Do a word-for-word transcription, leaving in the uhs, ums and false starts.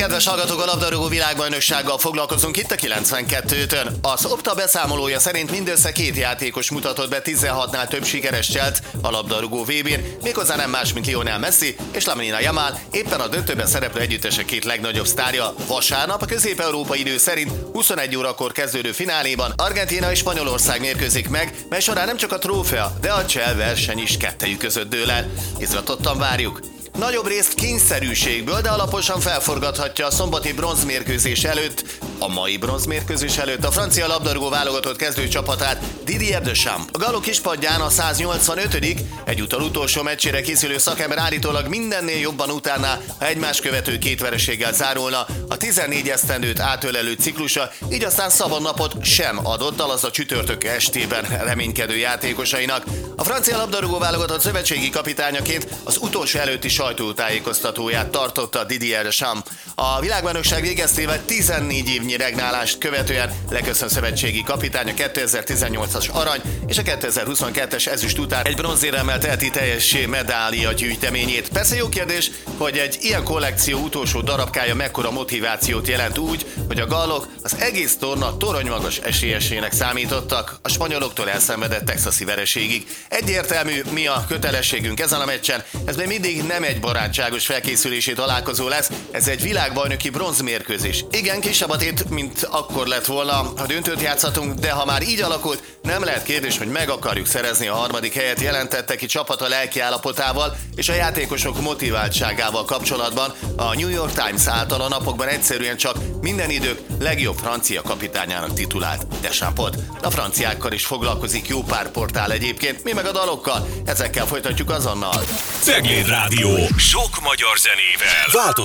Kedves hallgatók, a labdarúgó világbajnoksággal foglalkozunk itt a kilencvenkettőtön. Az Opta beszámolója szerint mindössze két játékos mutatott be tizenhatnál több sikeres cselt a labdarúgó vé bén, méghozzá nem más, mint Lionel Messi és Lamine Yamal, éppen a döntőben szereplő együttesek két legnagyobb sztárja. Vasárnap a közép-európai idő szerint huszonegy órakor kezdődő fináléban Argentína és Spanyolország mérkőzik meg, mely során nem csak a trófea, de a csel verseny is kettejük között dől el. Izgatottan várjuk. Nagyobb részt kényszerűségből, de alaposan felforgathatja a szombati bronzmérkőzés előtt, a mai bronzmérkőzés előtt a francia labdarúgó válogatott kezdőcsapatát Didier Deschamps. A gallok kispadján a száznyolcvanötödik egyúttal utolsó meccsére készülő szakember állítólag mindennél jobban utálná, ha egymás követő két vereséggel zárulna a tizennégy esztendőt átölelő ciklusa, így aztán szabadnapot sem adott alaz a csütörtök estében reménykedő játékosainak. A francia labdarúgó válogatott szövetségi kapitányaként az utolsó előtti sajtótájékoztatóját tartotta Didier Deschamps. A világbajnokság végeztével tizennégy évnyi regnálást követően leköszön szövetségi kapitány a kétezer-tizennyolcas arany és a kétezer-huszonkettes ezüst után egy bronzéremmel teheti teljessé medálja gyűjteményét. Persze jó kérdés, hogy egy ilyen kollekció utolsó darabkája mekkora motivációt jelent úgy, hogy a gallok az egész torna toronymagas esélyesének számítottak a spanyoloktól elszenvedett texasi vereségig. Egyértelmű, mi a kötelességünk ezen a meccsen, ez még mindig nem egy barátságos felkészülési találkozó lesz, ez egy világbajnoki bronzmérkőzés. Igen, kisebb a tét, mint akkor lett volna, ha döntőt játszhatunk, de ha már így alakult, nem lehet kérdés, hogy meg akarjuk szerezni a harmadik helyet, jelentette ki csapata lelki állapotával és a játékosok motiváltságával kapcsolatban a New York Times által a napokban egyszerűen csak minden idők legjobb francia kapitányának titulált Deschampsot. A franciákkal is foglalkozik jó pár portál egyébként, mi meg a dalokkal, ezekkel folytatjuk azonnal. Cegléd Rádió, sok magyar zenével. Változó